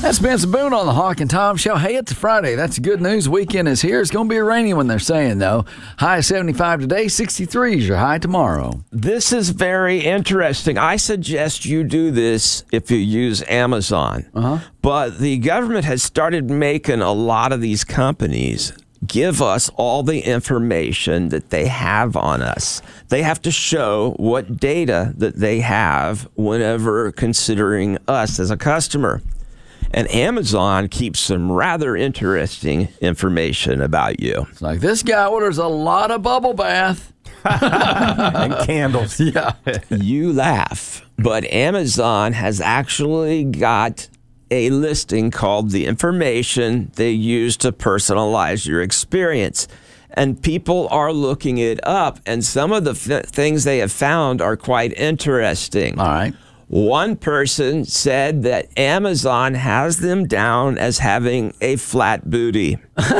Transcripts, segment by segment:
That's Spence and Boone on the Hawk and Tom Show. Hey, it's Friday. That's good news. Weekend is here. It's going to be a rainy one, they're saying, though. High 75 today, 63 is your high tomorrow. This is very interesting. I suggest you do this if you use Amazon. But the government has started making a lot of these companies give us all the information that they have on us. They have to show what data that they have whenever considering us as a customer. And Amazon keeps some rather interesting information about you. It's like, this guy orders a lot of bubble bath. And candles. Yeah. You laugh, but Amazon has actually got a listing called the information they use to personalize your experience. And people are looking it up, and some of the things they have found are quite interesting. All right. One person said that Amazon has them down as having a flat booty.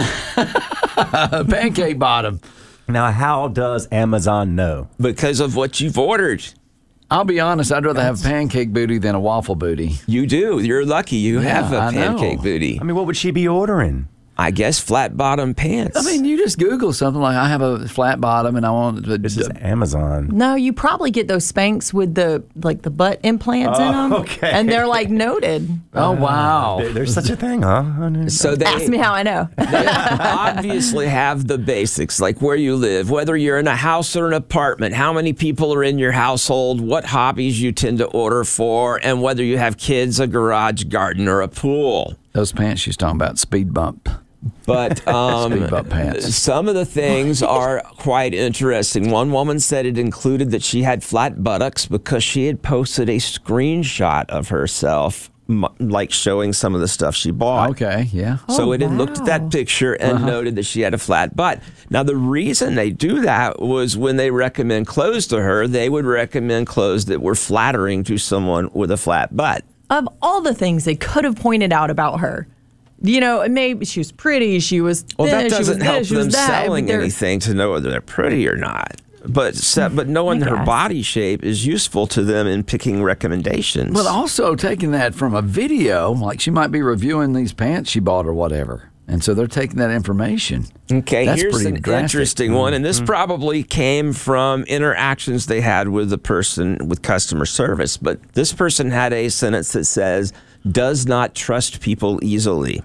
Pancake bottom. Now, how does Amazon know? Because of what you've ordered. I'll be honest, I'd rather have pancake booty than a waffle booty. You do. You're lucky you have a I pancake know. booty. I mean, what would she be ordering? I guess flat bottom pants. I mean, you just Google something like, I have a flat bottom and I want This is Amazon. No, you probably get those Spanx with the butt implants in them. Okay. And they're like noted. Oh, wow. There's such a thing, huh? So they Ask me how I know. obviously have the basics, like where you live, whether you're in a house or an apartment, how many people are in your household, what hobbies you tend to order for, and whether you have kids, a garage, garden, or a pool. Those pants she's talking about, speed bump. But Speed bump pants. some of the things are quite interesting. One woman said it included that she had flat buttocks because she had posted a screenshot of herself, like showing some of the stuff she bought. Okay, yeah. So it had looked at that picture and noted that she had a flat butt. Now, the reason they do that was when they recommend clothes to her, they would recommend clothes that were flattering to someone with a flat butt. Of all the things they could have pointed out about her, you know, maybe she was pretty, she was thin, Well, that she was doesn't this, help she was them that, selling but they're- anything to know whether they're pretty or not. But knowing I her guess. body shape is useful to them in picking recommendations. But also taking that from a video, like she might be reviewing these pants she bought or whatever. And so they're taking that information. Okay, That's here's pretty an drastic. interesting one, and this probably came from interactions they had with the person with customer service. But this person had a sentence that says, "Does not trust people easily."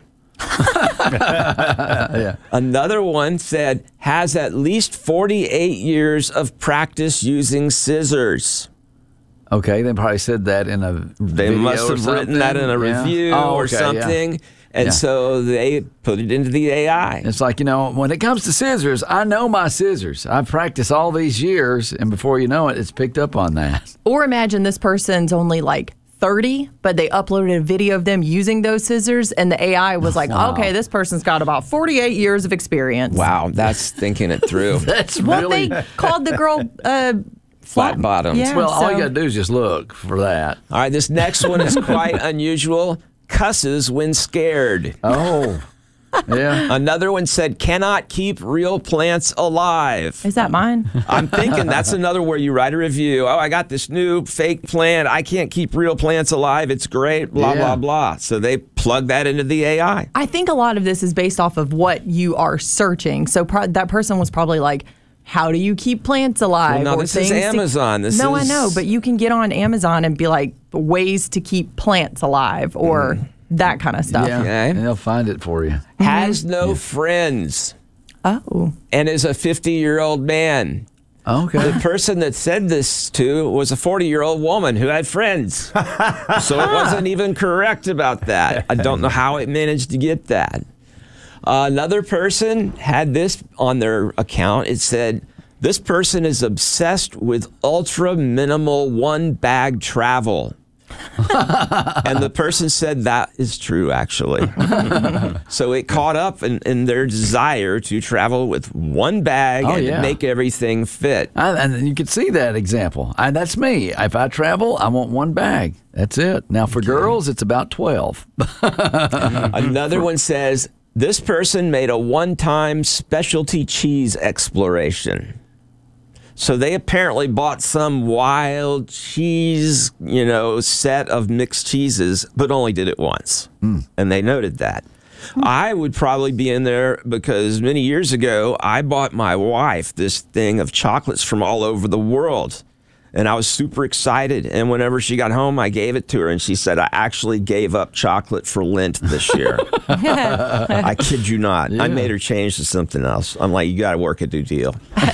Another one said, "Has at least 48 years of practice using scissors." Okay, they probably said that in a They video must or have written that in a something. Yeah. review Oh, or okay, something. Yeah. And Yeah. so they put it into the AI. It's like, you know, when it comes to scissors, I know my scissors. I've practiced all these years, and before you know it, it's picked up on that. Or imagine this person's only like 30, but they uploaded a video of them using those scissors, and the AI was like, okay, this person's got about 48 years of experience. Wow, that's thinking it through. That's Well, really... they called the girl Flat bottoms. Yeah, Well, all so- you got to do is just look for that. All right, this next one is quite unusual. Cusses when scared. Oh, yeah. Another one said, cannot keep real plants alive. Is that mine? I'm thinking that's another where you write a review. Oh, I got this new fake plant. I can't keep real plants alive. It's great, blah, Yeah. blah, blah. So they plug that into the AI. I think a lot of this is based off of what you are searching. So that person was probably like, how do you keep plants alive? Well, no, or this is things to- Amazon. This no, I is- know, but you can get on Amazon and be like, ways to keep plants alive or that kind of stuff. Yeah, Okay. and they'll find it for you. Has no friends Oh. and is a 50-year-old man. Okay. The person that said this to was a 40-year-old woman who had friends. So it wasn't even correct about that. I don't know how it managed to get that. Another person had this on their account. It said, this person is obsessed with ultra minimal one-bag travel. And the person said that is true, actually. So it caught up in their desire to travel with one bag and yeah. to make everything fit. And you can see that example. That's me. If I travel, I want one bag. That's it. Now, for girls, it's about 12. Another one says, this person made a one-time specialty cheese exploration. So they apparently bought some wild cheese, set of mixed cheeses, but only did it once. And they noted that. I would probably be in there because many years ago, I bought my wife this thing of chocolates from all over the world. And I was super excited. And whenever she got home, I gave it to her. And she said, I actually gave up chocolate for Lent this year. I kid you not. Yeah. I made her change to something else. I'm like, you got to work a new deal. All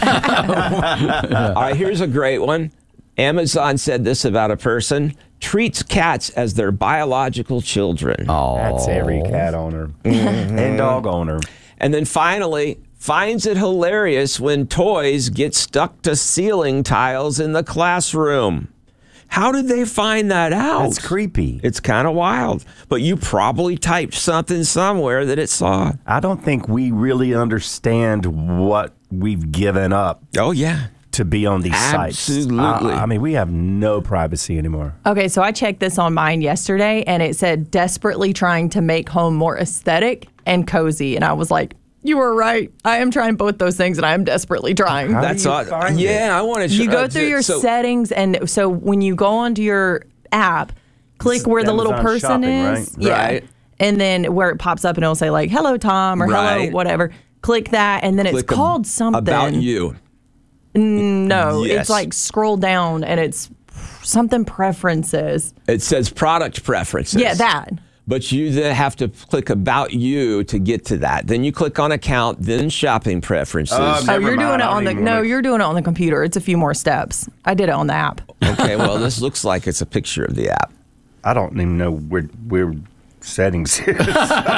right, here's a great one. Amazon said this about a person. Treats cats as their biological children. Oh, that's every cat owner and dog owner. And then finally, finds it hilarious when toys get stuck to ceiling tiles in the classroom. How did they find that out? That's creepy. It's kind of wild. But you probably typed something somewhere that it saw. I don't think we really understand what we've given up. Oh, yeah. To be on these sites. Absolutely. I mean, we have no privacy anymore. Okay, so I checked this on mine yesterday, and it said desperately trying to make home more aesthetic and cozy. And I was like, you were right. I am trying both those things, and I am desperately trying. That's odd. Yeah, I want to. You go through your settings, and so when you go onto your app, click where the little person shopping, is. Right? Yeah. Right. And then where it pops up, and it'll say like, "Hello, Tom," or "Hello, whatever." Click that, and then it's called something about you. No, yes. It's like scroll down, and it's something preferences. It says product preferences. Yeah, that. But you then have to click about you to get to that. Then you click on account, then shopping preferences. You're doing it on the you're doing it on the computer. It's a few more steps. I did it on the app. Okay, well, this looks like it's a picture of the app. I don't even know where settings is. Well,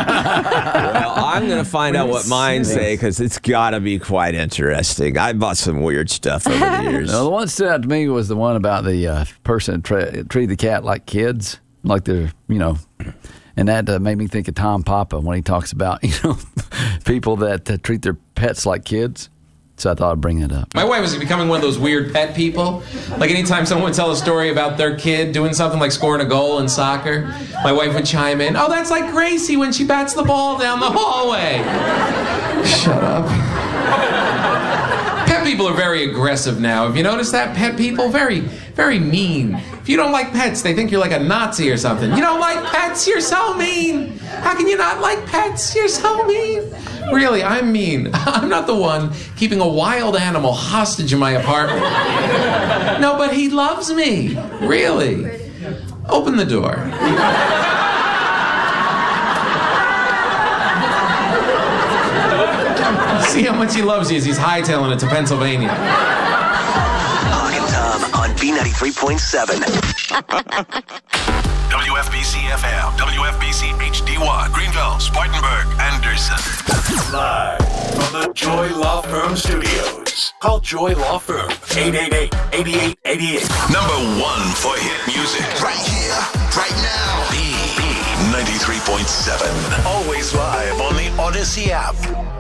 I'm going to find out what mine say because it's got to be quite interesting. I bought some weird stuff over the years. No, the one that stood out to me was the one about the person that treated the cat like kids, like they're, and that made me think of Tom Papa when he talks about, people that treat their pets like kids. So I thought I'd bring it up. My wife was becoming one of those weird pet people. Like anytime someone would tell a story about their kid doing something like scoring a goal in soccer, my wife would chime in, "Oh, that's like Gracie when she bats the ball down the hallway." Shut up. Pet people are very aggressive now. Have you noticed that? Pet people, very, very mean. If you don't like pets, they think you're like a Nazi or something. You don't like pets? You're so mean. How can you not like pets? You're so mean. Really, I'm mean. I'm not the one keeping a wild animal hostage in my apartment. No, but he loves me. Really. Open the door. See how much he loves you as he's hightailing it to Pennsylvania. Hawk and Tom on B93.7. WFBC FM, WFBC HD1, Greenville, Spartanburg, Anderson. Live from the Joy Law Firm Studios. Call Joy Law Firm, 888-8888. Number one for hit music. Right here, right now. B93.7. Always live on the Odyssey app.